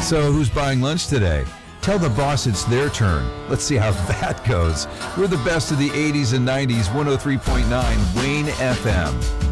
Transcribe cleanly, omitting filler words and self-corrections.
So who's buying lunch today? Tell the boss it's their turn. Let's see how that goes. We're the best of the 80s and 90s, 103.9 Wayne FM.